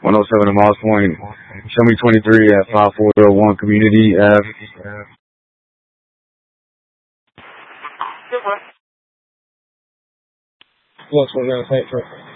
107 at Moss Point. Show me 23 at 5401 Community Ave. What's we're going to say for